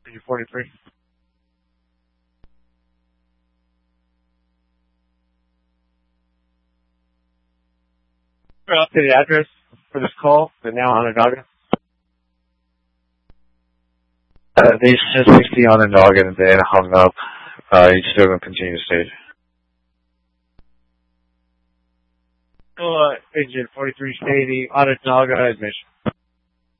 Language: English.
Agent 43. Updated address for this call, the now Onondaga. They said 60 Onondaga and then hung up. He's still going to continue to stage. Agent 43 stating Onondaga admission.